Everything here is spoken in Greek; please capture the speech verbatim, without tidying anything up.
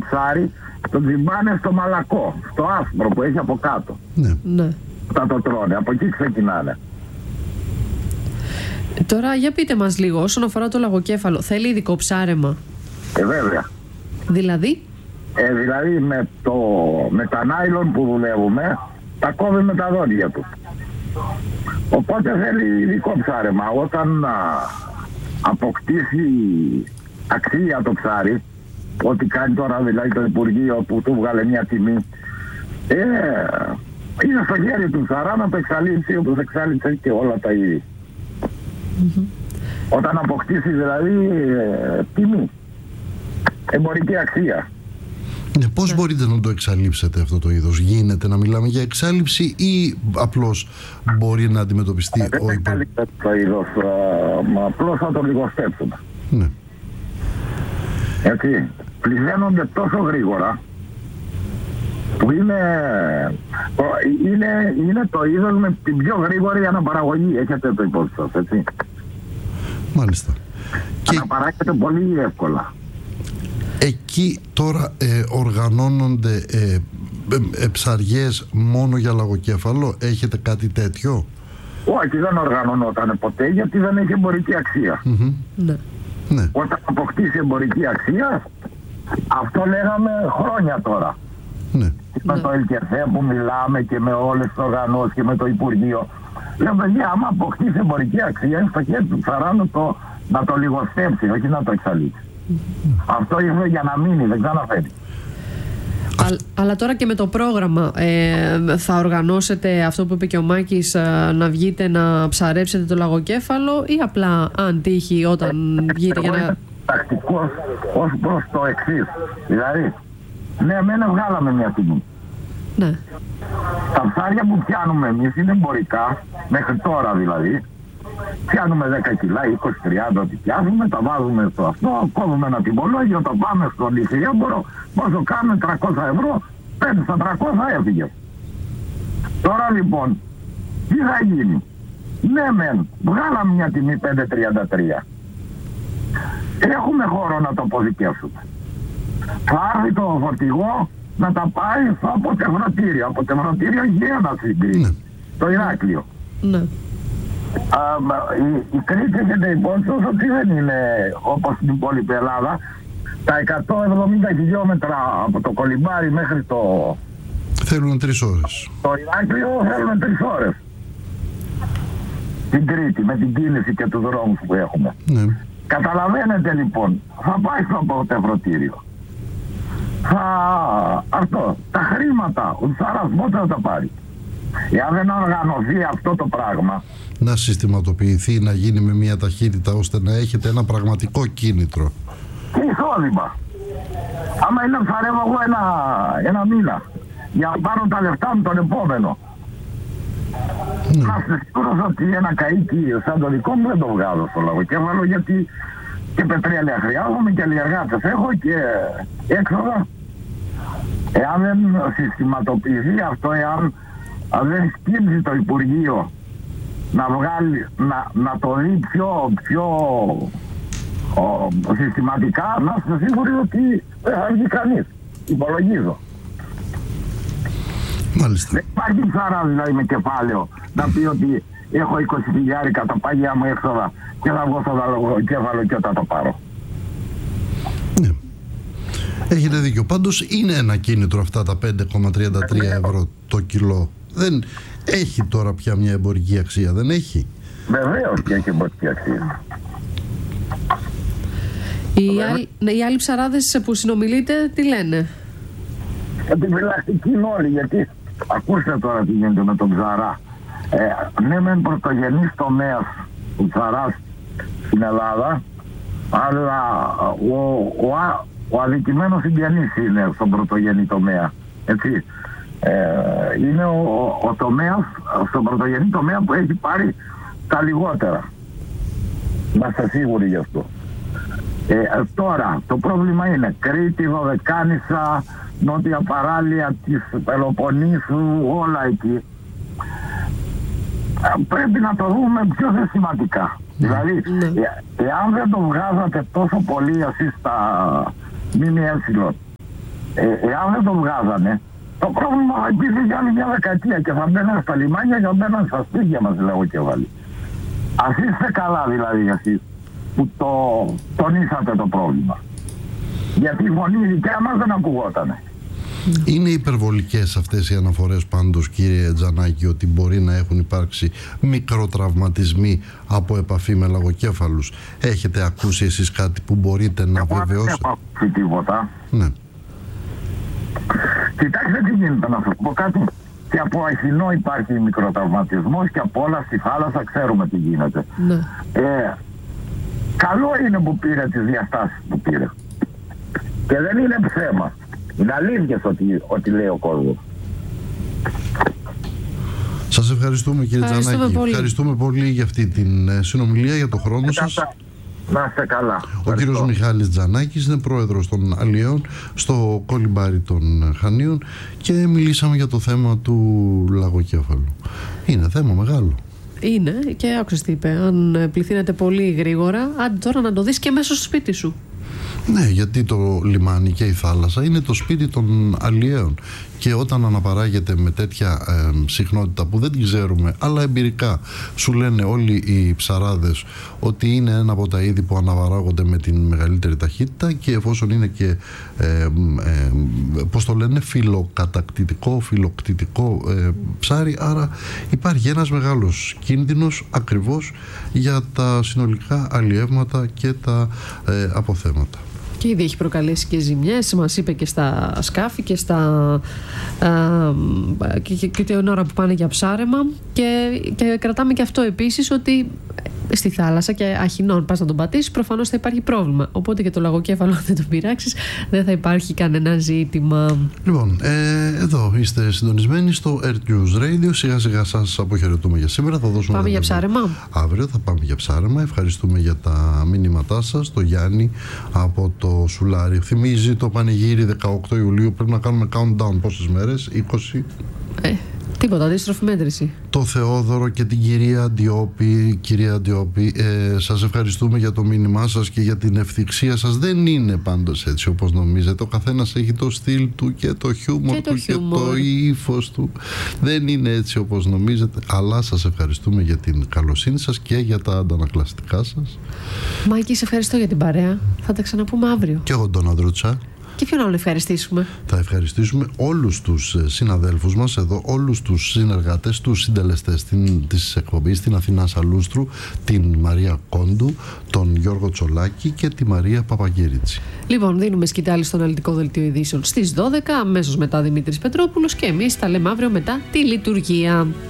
ψάρι, το τζιμπάνε στο μαλακό, στο άσπρο που έχει από κάτω. Ναι. Ναι. Θα το τρώνε, από εκεί ξεκινάνε. Τώρα για πείτε μας λίγο, όσον αφορά το λαγοκέφαλο, θέλει ειδικό ψάρεμα? Ε, βέβαια. Δηλαδή? Ε, δηλαδή με, το, με τα νάιλον που δουλεύουμε, τα κόβει με τα δόντια του. Οπότε θέλει ειδικό ψάρεμα. Όταν α, αποκτήσει αξία το ψάρι, ό,τι κάνει τώρα δηλαδή το Υπουργείο που του βγάλε μια τιμή, ε, είναι στο χέρι του ψαρά να το εξαλείψει όπως εξάλειψε και όλα τα είδη. Mm-hmm. Όταν αποκτήσει δηλαδή ε, τιμή, εμπορική αξία. Ναι, πώς μπορείτε να το εξαλείψετε αυτό το είδος? Γίνεται να μιλάμε για εξάλειψη ή απλώς μπορεί να αντιμετωπιστεί ε, ο υπο... το είδος, α, απλώς θα το λιγοστέψουμε. Ναι. Έτσι, πληθαίνονται τόσο γρήγορα που είναι, είναι, είναι το είδος με την πιο γρήγορη αναπαραγωγή. Έχετε το υπόψη σας, έτσι. Μάλιστα. Αναπαράγεται και... πολύ εύκολα. Εκεί τώρα ε, οργανώνονται ε, ε, ε, ψαριές μόνο για λαγοκέφαλο? Έχετε κάτι τέτοιο? Όχι, δεν οργανωνόταν ποτέ γιατί δεν έχει εμπορική αξία. Mm-hmm. Ναι. Ναι. Όταν αποκτήσει εμπορική αξία, αυτό λέγαμε χρόνια τώρα. Ναι. Με ναι. το ΕΛΚΕΘΕ που μιλάμε και με όλες τις οργανώσεις και με το Υπουργείο. Λέω, παιδιά, άμα αποκτήσει εμπορική αξία, είναι στο χέρι του ψαρά να το, να το λιγοστέψει, όχι να το εξαλείψει. Mm-hmm. Αυτό είναι για να μείνει, δεν ξαναφέρει. Α, αλλά τώρα και με το πρόγραμμα ε, θα οργανώσετε αυτό που είπε και ο Μάκης, ε, να βγείτε να ψαρέψετε το λαγοκέφαλο ή απλά αν τύχει όταν ε, βγείτε για να... Είναι τακτικός ως προς το εξής. Δηλαδή, ναι, εμένα βγάλαμε μια τιμή. Ναι. Τα ψάρια που πιάνουμε εμείς είναι εμπορικά, μέχρι τώρα δηλαδή. Πιάνουμε δέκα κιλά, είκοσι τριάντα ό,τι πιάνουμε, τα βάζουμε στο αυτό, κόβουμε ένα τιμολόγιο, το πάμε στον λιθιέμπορο, πόσο κάνουμε τριακόσια ευρώ, πέντε στα τριακόσια έφυγε. Τώρα λοιπόν, τι θα γίνει? Ναι μεν, βγάλαμε μια τιμή πέντε τριάντα τρία. Έχουμε χώρο να το αποζικεύσουμε. Θα έρθει το φορτηγό να τα πάει στο αποτεφρωτήριο. Αποτεφρωτήριο Γέννα στην Κρήτη, το Ηράκλειο. Ναι. Α, η, η Κρήτη έχετε υπόψη ότι δεν είναι όπως στην υπόλοιπη Ελλάδα. Τα εκατόν εβδομήντα χιλιόμετρα από το Κολυμπάρι μέχρι το... Θέλουν τρεις ώρες. Το Ηράκλειο θέλουν τρεις ώρες. Την Κρήτη με την κίνηση και τους δρόμους που έχουμε. Ναι. Καταλαβαίνετε λοιπόν, θα πάει στο αποτεφρωτήριο. Θα... Αυτό, τα χρήματα, ο ψαράς πότε θα τα πάρει? Εάν δεν οργανωθεί αυτό το πράγμα, να συστηματοποιηθεί, να γίνει με μια ταχύτητα ώστε να έχετε ένα πραγματικό κίνητρο και εισόδημα. Άμα είναι ψαρεύω εγώ ένα, ένα μήνα για να πάρω τα λεφτά μου τον επόμενο, ναι. Να είστε σίγουρος ότι ένα καΐκι σαν το δικό μου δεν το βγάζω στο λαγοκέφαλο, γιατί και πετρέλαια χρειάζομαι και αλλιεργάτες έχω και έξοδα. Εάν δεν συστηματοποιηθεί αυτό, εάν αν δεν σκύψει το Υπουργείο να βγάλει, να, να το δει πιο, πιο ο, συστηματικά, να είστε σίγουροι ότι δεν θα βγει κανείς. Υπολογίζω. Μάλιστα. Δεν υπάρχει ψαρά δηλαδή με κεφάλαιο να πει ότι έχω είκοσι χιλιάρικα τα πάγια μου έξοδα και θα βγω στο λαγοκέφαλο και όταν το πάρω. Ναι. Έχετε δίκιο. Πάντως είναι ένα κίνητρο αυτά τα πέντε κόμμα τριάντα τρία ευρώ το κιλό. Δεν έχει τώρα πια μια εμπορική αξία, δεν έχει? Βεβαίως και έχει εμπορική αξία. Οι, άλλοι, οι άλλοι ψαράδες που συνομιλείτε τι λένε? Επιφυλακτικοί είναι όλοι, γιατί ακούστε τώρα τι γίνεται με τον ψαρά. Ε, ναι μεν πρωτογενής τομέας ο ψαράς στην Ελλάδα, αλλά ο, ο, ο αδικημένος συγγενής είναι στον πρωτογενή τομέα, έτσι. Ε, είναι ο, ο, ο τομέας, στον πρωτογενή τομέα που έχει πάρει τα λιγότερα. Να είστε σίγουροι γι' αυτό. Ε, τώρα το πρόβλημα είναι Κρήτη, Δωδεκάνησα, νότια παράλια της Πελοποννήσου, όλα εκεί. Ε, πρέπει να το δούμε πιο συστηματικά. Mm. Δηλαδή, ε, εάν δεν το βγάζατε τόσο πολύ εσείς στα ΜΜΕ, Ε, εάν δεν το βγάζανε, το πρόβλημα θα υπήρχε για άλλη μια δεκαετία και θα μπαίναν στα λιμάνια και θα μπαίναν στα σπίτια μας λαγοκέφαλοι. Ας είστε καλά δηλαδή εσείς που το τονίσατε το πρόβλημα. Γιατί η φωνή δικιά μας δεν ακουγότανε. Είναι υπερβολικές αυτές οι αναφορές πάντως, κύριε Τζανάκη, ότι μπορεί να έχουν υπάρξει μικροτραυματισμοί από επαφή με λαγοκέφαλους? Έχετε ακούσει εσείς κάτι που μπορείτε να Εγώ βεβαιώσετε? Δεν έχω ακούσει τίποτα. Ναι. Κοιτάξτε τι γίνεται, να σας πω κάτι. Και από αχινό υπάρχει μικροτραυματισμός και από όλα στη θάλασσα ξέρουμε τι γίνεται. Ναι. Ε, καλό είναι που πήρε τις διαστάσεις που πήρε. Και δεν είναι ψέμα. Είναι αλήθειες ότι, ότι λέει ο κόσμος. Σας ευχαριστούμε, κύριε Ευχαριστούμε Τζανάκη. πολύ. Ευχαριστούμε πολύ για αυτή την ε, συνομιλία, για τον χρόνο σας. Να είστε καλά. Ο κύριος Μιχάλης Τζανάκης είναι πρόεδρος των Αλλιέων στο κολυμπάρι των Χανίων και μιλήσαμε για το θέμα του λαγοκέφαλου. Είναι θέμα μεγάλο. Είναι, και άκουσες τι είπε. Αν πληθύνεται πολύ γρήγορα, άντε τώρα να το δεις και μέσα στο σπίτι σου. Ναι, γιατί το λιμάνι και η θάλασσα είναι το σπίτι των αλλιέων και όταν αναπαράγεται με τέτοια ε, συχνότητα που δεν την ξέρουμε, αλλά εμπειρικά σου λένε όλοι οι ψαράδες ότι είναι ένα από τα είδη που αναπαράγονται με την μεγαλύτερη ταχύτητα και εφόσον είναι και ε, ε, πώς το λένε, φιλοκατακτητικό, φιλοκτητικό ε, ψάρι, άρα υπάρχει ένας μεγάλος κίνδυνος ακριβώς για τα συνολικά αλλιεύματα και τα ε, αποθέματα. Και ήδη έχει προκαλέσει και ζημιές, μας είπε και στα σκάφη και, στα, α, και, και, και την ώρα που πάνε για ψάρεμα και, και κρατάμε και αυτό επίσης ότι στη θάλασσα και αχινών πας να τον πατήσεις, προφανώς θα υπάρχει πρόβλημα. Οπότε και το λαγοκέφαλο, αν δεν τον πειράξεις, δεν θα υπάρχει κανένα ζήτημα. Λοιπόν, ε, εδώ είστε συντονισμένοι στο Earth News Radio. Σιγά σιγά σας αποχαιρετούμε για σήμερα. Θα δώσουμε πάμε για ψάρεμα. Αύριο θα πάμε για ψάρεμα. Ευχαριστούμε για τα μήνυματά σας. Το Γιάννη από το Σουλάρι. Θυμίζει το πανηγύρι δεκαοκτώ Ιουλίου. Πρέπει να κάνουμε countdown πόσες μέρες? είκοσι. Ε, τίποτα, αντίστροφη μέτρηση. Το Θεόδωρο και την κυρία Αντιόπη. Κυρία Αντιόπη, ε, σας ευχαριστούμε για το μήνυμά σας και για την ευθυξία σας. Δεν είναι πάντως έτσι όπως νομίζετε. Ο καθένας έχει το στυλ του και το χιούμορ και του το και χιούμορ. το ύφος του. Δεν είναι έτσι όπως νομίζετε. Αλλά σας ευχαριστούμε για την καλοσύνη σας και για τα αντανακλαστικά σας. Μάκη, σε ευχαριστώ για την παρέα. Θα τα ξαναπούμε αύριο. Και εγώ τον Ανδρούτσα. Και ποιον άλλο ευχαριστήσουμε? Θα ευχαριστήσουμε όλους τους συναδέλφους μας εδώ, όλους τους συνεργάτες, τους συντελεστές της εκπομπής, την Αθηνά Σαλούστρου, την Μαρία Κόντου, τον Γιώργο Τσολάκη και τη Μαρία Παπαγγέριτσι. Λοιπόν, δίνουμε σκητάλη στο αναλυτικό δελτίο ειδήσεων στις δώδεκα, αμέσως μετά Δημήτρης Πετρόπουλος και εμείς τα λέμε αύριο μετά τη λειτουργία.